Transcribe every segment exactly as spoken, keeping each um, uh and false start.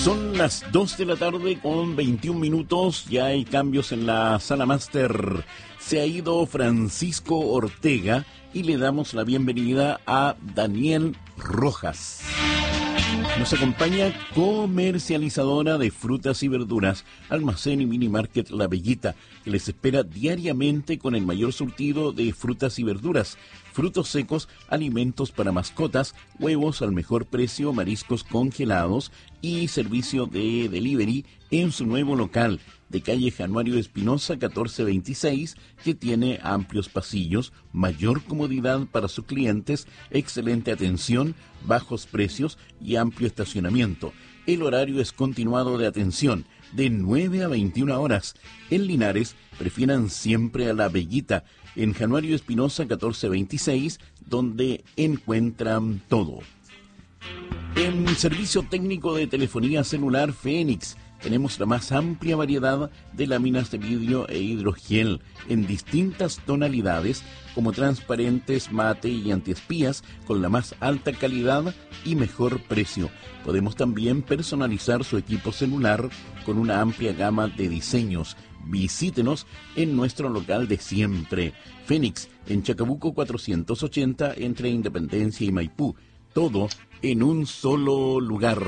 Son las dos de la tarde con veintiún minutos, ya hay cambios en la sala máster. Se ha ido Francisco Ortega y le damos la bienvenida a Daniel Rojas. Nos acompaña comercializadora de frutas y verduras, Almacén y Mini Market La Bellita, que les espera diariamente con el mayor surtido de frutas y verduras, frutos secos, alimentos para mascotas, huevos al mejor precio, mariscos congelados y servicio de delivery en su nuevo local de calle Januario Espinosa catorce veintiséis, que tiene amplios pasillos, mayor comodidad para sus clientes, excelente atención, bajos precios y amplio estacionamiento. El horario es continuado de atención, de nueve a veintiuna horas. En Linares, prefieran siempre a La Bellita, en Januario Espinosa catorce veintiséis, donde encuentran todo. En servicio técnico de telefonía celular Fénix, tenemos la más amplia variedad de láminas de vidrio e hidrogel en distintas tonalidades, como transparentes, mate y antiespías, con la más alta calidad y mejor precio. Podemos también personalizar su equipo celular con una amplia gama de diseños. Visítenos en nuestro local de siempre, Fénix, en Chacabuco cuatrocientos ochenta, entre Independencia y Maipú. Todo en un solo lugar.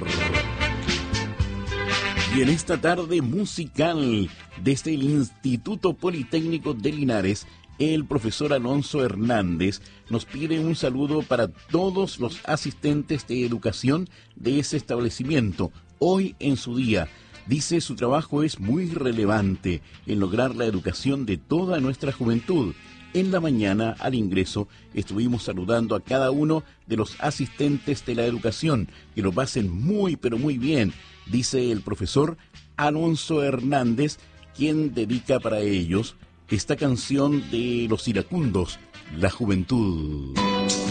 Y en esta tarde musical, desde el Instituto Politécnico de Linares, el profesor Alonso Hernández nos pide un saludo para todos los asistentes de educación de ese establecimiento, hoy en su día. Dice, su trabajo es muy relevante en lograr la educación de toda nuestra juventud. En la mañana, al ingreso, estuvimos saludando a cada uno de los asistentes de la educación, que lo pasen muy, pero muy bien, dice el profesor Alonso Hernández, quien dedica para ellos esta canción de Los Iracundos, La Juventud.